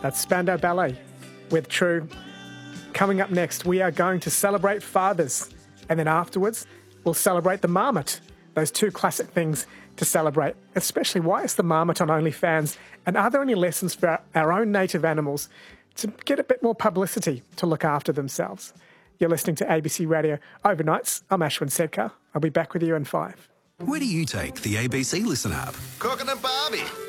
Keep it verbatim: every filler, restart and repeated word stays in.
That's Spandau Ballet with True. Coming up next, we are going to celebrate fathers. And then afterwards, we'll celebrate the marmot. Those two classic things to celebrate, especially why is the marmot on OnlyFans? And are there any lessons for our, our own native animals to get a bit more publicity to look after themselves? You're listening to A B C Radio Overnights. I'm Ashwin Sedkar. I'll be back with you in five. Where do you take the A B C Listen app? Cooking and Barbie.